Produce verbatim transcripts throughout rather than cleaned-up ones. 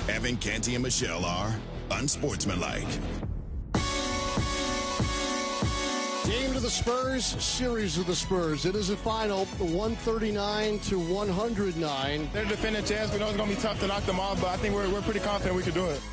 Evan, Canty, and Michelle are unsportsmanlike. Game to the Spurs, series of the Spurs. It is a final, one thirty-nine to one oh nine. They're a defending champs. We know it's going to be tough to knock them off, but I think we're, we're pretty confident we can do it.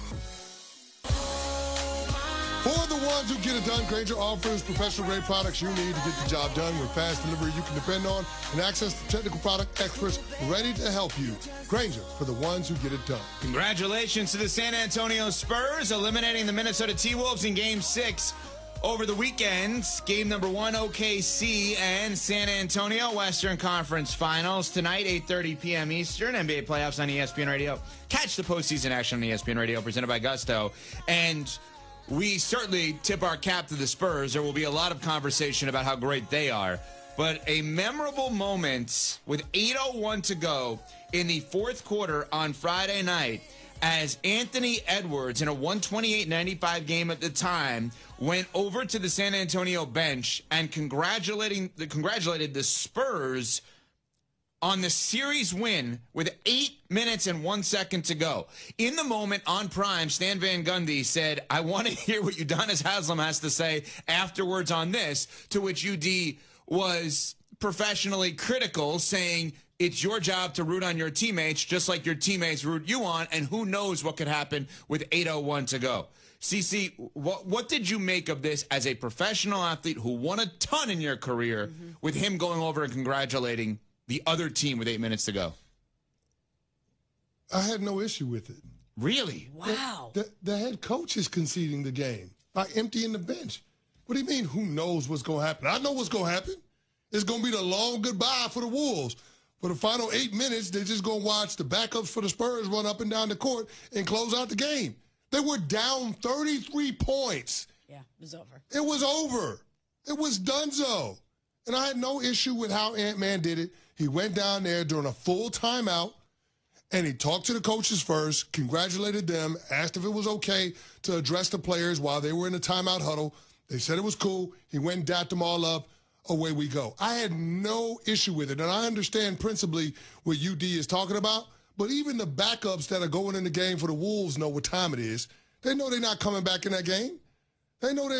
For the ones who get it done, Grainger offers professional-grade products you need to get the job done with fast delivery you can depend on and access to technical product experts ready to help you. Grainger, for the ones who get it done. Congratulations to the San Antonio Spurs, eliminating the Minnesota T-Wolves in Game six over the weekend. Game number one, O K C and San Antonio, Western Conference Finals. Tonight, eight thirty p.m. Eastern, N B A playoffs on E S P N Radio. Catch the postseason action on E S P N Radio, presented by Gusto. And we certainly tip our cap to the Spurs. There will be a lot of conversation about how great they are. But a memorable moment with eight oh one to go in the fourth quarter on Friday night as Anthony Edwards, in a one twenty-eight ninety-five game at the time, went over to the San Antonio bench and congratulating congratulated the Spurs on the series win with eight minutes and one second to go. In the moment, on Prime, Stan Van Gundy said, I want to hear what Udonis Haslem has to say afterwards on this, to which U D was professionally critical, saying, it's your job to root on your teammates just like your teammates root you on, and who knows what could happen with eight oh one to go. Cece, what, what did you make of this as a professional athlete who won a ton in your career, mm-hmm. with him going over and congratulating the other team with eight minutes to go? I had no issue with it. Really? Wow. The, the, the head coach is conceding the game by emptying the bench. What do you mean, who knows what's going to happen? I know what's going to happen. It's going to be the long goodbye for the Wolves. For the final eight minutes, they're just going to watch the backups for the Spurs run up and down the court and close out the game. They were down thirty-three points. Yeah, it was over. It was over. It was donezo. And I had no issue with how Ant-Man did it. He went down there during a full timeout, and he talked to the coaches first, congratulated them, asked if it was okay to address the players while they were in the timeout huddle. They said it was cool. He went and dapped them all up. Away we go. I had no issue with it, and I understand principally what U D is talking about, but even the backups that are going in the game for the Wolves know what time it is. They know they're not coming back in that game. They know they're